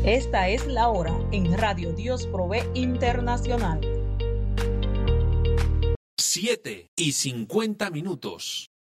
Esta es la hora en Radio Dios Provee Internacional. 7:50.